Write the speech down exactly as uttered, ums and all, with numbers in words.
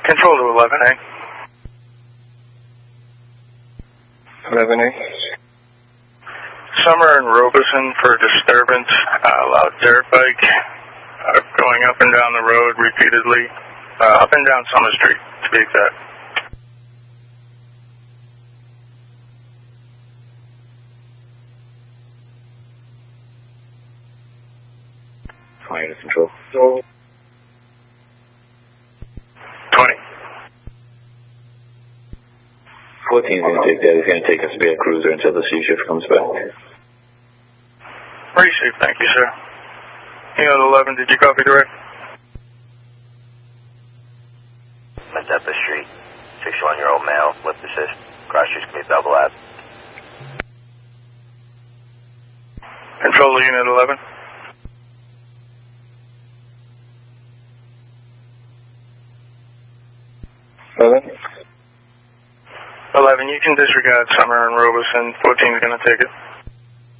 Control to eleven A. eleven A. Summer and Robeson for disturbance. Uh, loud dirt bike uh, going up and down the road repeatedly. Uh, up and down Summer Street, to be exact. Fire control. twenty. fourteen is going to take that. He's going to take a spare cruiser until the C shift comes back. Received, thank you, sir. Unit eleven, did you copy direct? Mazeppa Street, sixty-one-year-old male, lip assist, cross streets can be double out. Control to Unit eleven. eleven. eleven, you can disregard Summer and Robeson. fourteen is going to take it.